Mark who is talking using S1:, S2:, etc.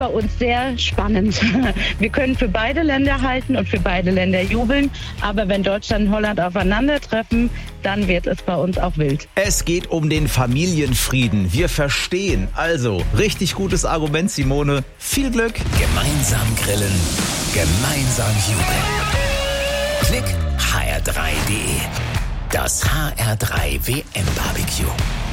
S1: bei uns sehr spannend. Wir können für beide Länder halten und für beide Länder jubeln. Aber wenn Deutschland und Holland aufeinandertreffen, dann wird es bei uns auch wild.
S2: Es geht um den Familienfrieden. Wir verstehen. Also, richtig gutes Argument, Simone. Viel Glück.
S3: Gemeinsam grillen, gemeinsam jubeln. Klick hr3.de. Das HR3 WM Barbecue.